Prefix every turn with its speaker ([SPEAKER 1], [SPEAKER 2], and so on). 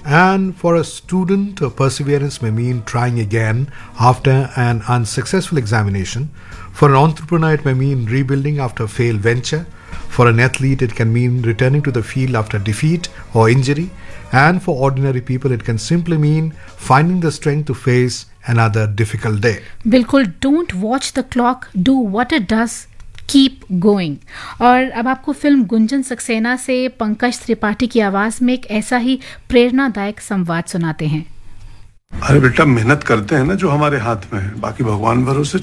[SPEAKER 1] And for a student, perseverance may mean trying again after an unsuccessful examination. For an entrepreneur, it may mean rebuilding after a failed venture. For an athlete, it can mean returning to the field after defeat or injury. And for ordinary people, it can simply mean finding the strength to face another difficult day.
[SPEAKER 2] बिल्कुल, don't watch the clock, do what it does, keep going. और अब आपको film Gunjan Saxena से पंकज त्रिपाठी की आवाज में एक ऐसा ही प्रेरणादायक संवाद सुनाते हैं।
[SPEAKER 3] अरे बेटा, मेहनत करते हैं ना जो हमारे हाथ में है, बाकी भगवान भरोसे